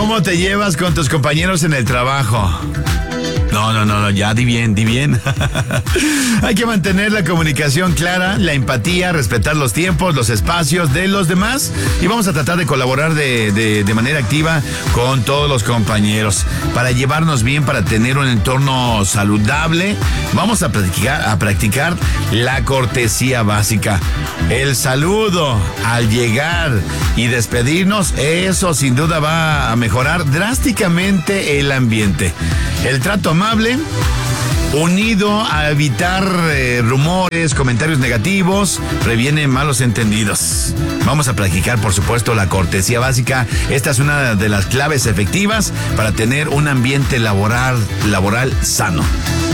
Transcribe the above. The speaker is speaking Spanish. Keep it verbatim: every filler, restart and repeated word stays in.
¿Cómo te llevas con tus compañeros en el trabajo? No, no, no, no, ya di bien, di bien. Hay que mantener la comunicación clara, la empatía, respetar los tiempos, los espacios de los demás y vamos a tratar de colaborar de, de, de manera activa con todos los compañeros para llevarnos bien, para tener un entorno saludable. Vamos a practicar, a practicar la cortesía básica. El saludo al llegar y despedirnos, eso sin duda va a mejorar drásticamente el ambiente. El trato amable, unido a evitar eh, rumores, comentarios negativos, previene malos entendidos. Vamos a practicar, por supuesto, la cortesía básica. Esta es una de las claves efectivas para tener un ambiente laboral, laboral sano.